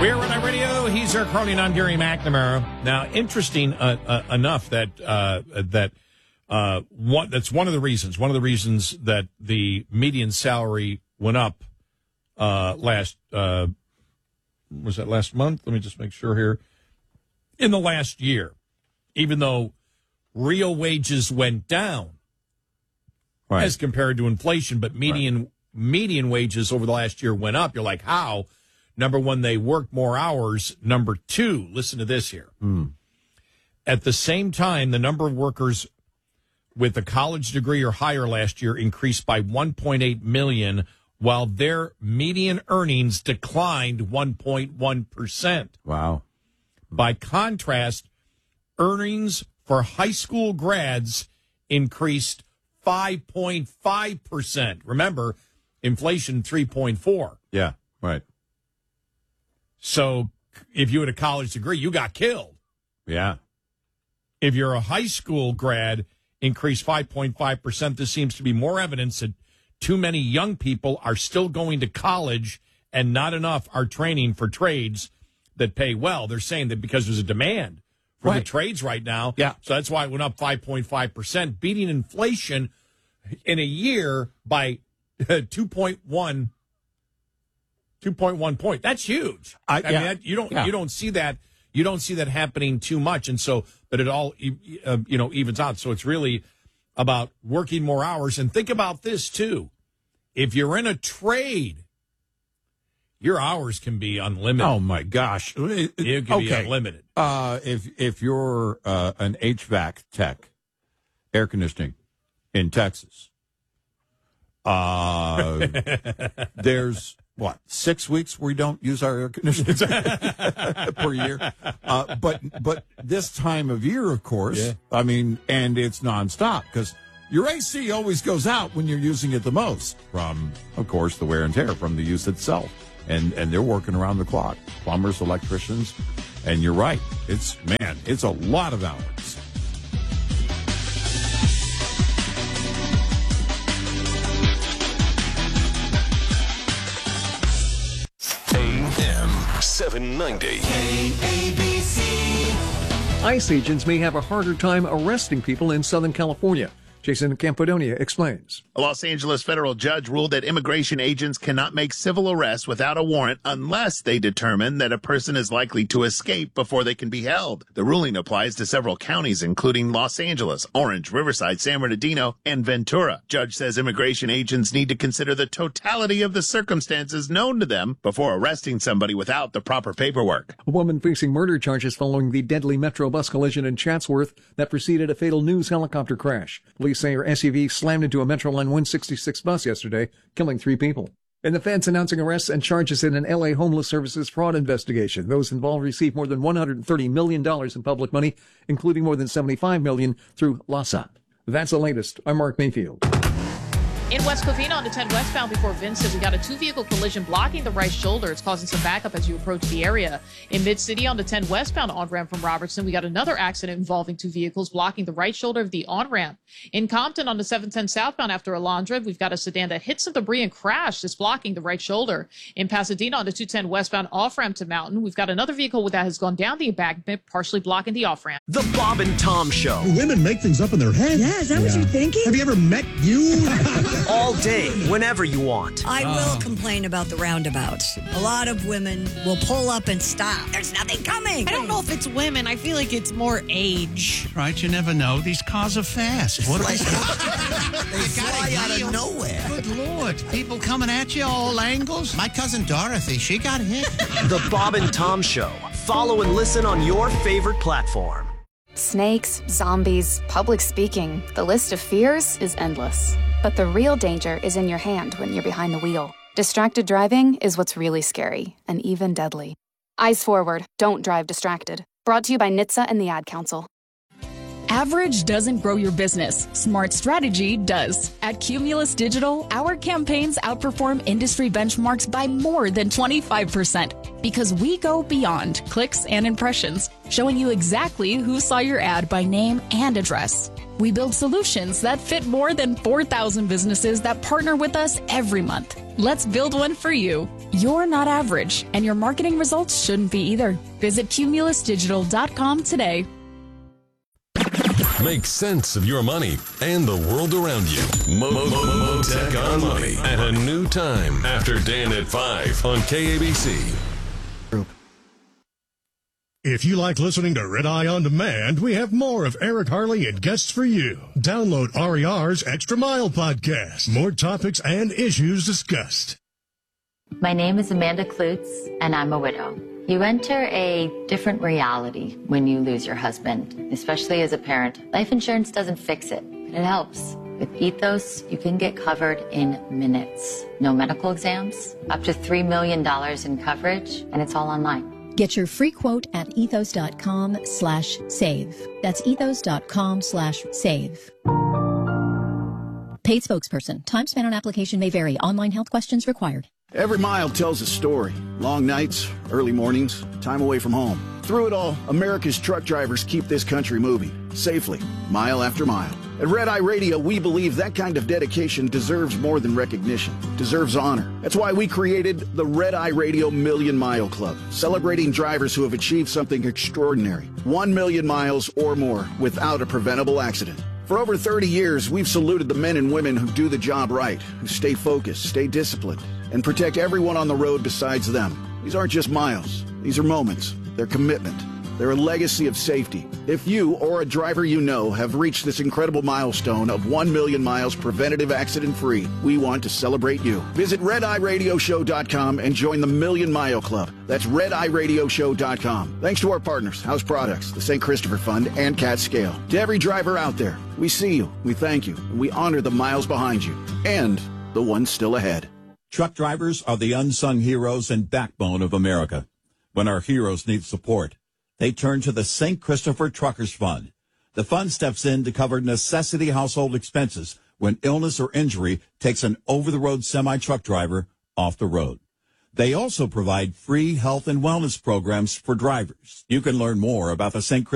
We're Red Eye Radio. He's Eric Carly, and I'm Gary McNamara. Now, interesting enough that that's one of the reasons. One of the reasons that the median salary went up was that last month? Let me just make sure here. In the last year, even though real wages went down as compared to inflation, but median wages over the last year went up. You're like, how? Number one, they worked more hours. Number two, listen to this here. At the same time, the number of workers with a college degree or higher last year increased by 1.8 million, while their median earnings declined 1.1%. Wow. By contrast, earnings for high school grads increased 5.5%. Remember, inflation 3.4. Yeah, right. So if you had a college degree, you got killed. Yeah. If you're a high school grad, increased 5.5%. This seems to be more evidence that too many young people are still going to college and not enough are training for trades that pay well. They're saying that because there's a demand for the trades right now. Yeah. So that's why it went up 5.5%, beating inflation in a year by 2.1 point. That's huge. I mean, you don't see that. You don't see that happening too much, and so that it all evens out. So it's really about working more hours. And think about this too: if you're in a trade, your hours can be unlimited. Oh my gosh, it can be unlimited. If you're an HVAC tech, air conditioning in Texas, there's 6 weeks where we don't use our air conditioning per year. But this time of year, of course, I mean, and it's nonstop because your AC always goes out when you're using it the most from, of course, the wear and tear from the use itself. And they're working around the clock, plumbers, electricians. And you're right. It's a lot of hours. AM 790. KABC. ICE agents may have a harder time arresting people in Southern California. Jason Campodonia explains. A Los Angeles federal judge ruled that immigration agents cannot make civil arrests without a warrant unless they determine that a person is likely to escape before they can be held. The ruling applies to several counties, including Los Angeles, Orange, Riverside, San Bernardino, and Ventura. Judge says immigration agents need to consider the totality of the circumstances known to them before arresting somebody without the proper paperwork. A woman facing murder charges following the deadly Metro bus collision in Chatsworth that preceded a fatal news helicopter crash. Police say her SUV slammed into a Metro Line 166 bus yesterday, killing 3 people. And the feds announcing arrests and charges in an L.A. Homeless Services fraud investigation. Those involved received more than $130 million in public money, including more than $75 million through LASA. That's the latest. I'm Mark Mayfield. In West Covina on the 10 westbound before Vincent, we got a 2-vehicle collision blocking the right shoulder. It's causing some backup as you approach the area. In Mid-City on the 10 westbound on-ramp from Robertson, we got another accident involving 2 vehicles blocking the right shoulder of the on-ramp. In Compton on the 710 southbound after Alondra, we've got a sedan that hit some debris and crashed. It's blocking the right shoulder. In Pasadena on the 210 westbound off-ramp to Mountain, we've got another vehicle that has gone down the embankment, partially blocking the off-ramp. The Bob and Tom Show. Women make things up in their head. Yeah, is that what you're thinking? Have you ever met you? All day, whenever you want. I will complain about the roundabouts. A lot of women will pull up and stop. There's nothing coming. I don't know if it's women. I feel like it's more age. Right, you never know. These cars are fast. What they fly out of nowhere. Good Lord. People coming at you all angles. My cousin Dorothy, she got hit. The Bob and Tom Show. Follow and listen on your favorite platform. Snakes, zombies, public speaking. The list of fears is endless. But the real danger is in your hand when you're behind the wheel. Distracted driving is what's really scary and even deadly. Eyes forward. Don't drive distracted. Brought to you by NHTSA and the Ad Council. Average doesn't grow your business. Smart strategy does. At Cumulus Digital, our campaigns outperform industry benchmarks by more than 25% because we go beyond clicks and impressions, showing you exactly who saw your ad by name and address. We build solutions that fit more than 4,000 businesses that partner with us every month. Let's build one for you. You're not average, and your marketing results shouldn't be either. Visit cumulusdigital.com today. Make sense of your money and the world around you. Motech on Money at a new time after Dan at 5 on KABC. If you like listening to Red Eye On Demand, we have more of Eric Harley and guests for you. Download RER's Extra Mile podcast. More topics and issues discussed. My name is Amanda Klutz, and I'm a widow. You enter a different reality when you lose your husband, especially as a parent. Life insurance doesn't fix it, but it helps. With Ethos, you can get covered in minutes. No medical exams, up to $3 million in coverage, and it's all online. Get your free quote at ethos.com/save. That's ethos.com/save. Paid spokesperson. Time spent on application may vary. Online health questions required. Every mile tells a story. Long nights, early mornings, time away from home. Through it all, America's truck drivers keep this country moving, safely, mile after mile. At Red Eye Radio, we believe that kind of dedication deserves more than recognition, deserves honor. That's why we created the Red Eye Radio Million Mile Club, celebrating drivers who have achieved something extraordinary, 1 million miles or more without a preventable accident. For over 30 years, we've saluted the men and women who do the job right, who stay focused, stay disciplined, and protect everyone on the road besides them. These aren't just miles. These are moments. They're commitment. They're a legacy of safety. If you or a driver you know have reached this incredible milestone of 1 million miles preventative accident-free, we want to celebrate you. Visit RedEyeRadioShow.com and join the Million Mile Club. That's RedEyeRadioShow.com. Thanks to our partners, House Products, the St. Christopher Fund, and Cat Scale. To every driver out there, we see you, we thank you, and we honor the miles behind you and the ones still ahead. Truck drivers are the unsung heroes and backbone of America. When our heroes need support, they turn to the St. Christopher Truckers Fund. The fund steps in to cover necessity household expenses when illness or injury takes an over-the-road semi-truck driver off the road. They also provide free health and wellness programs for drivers. You can learn more about the St.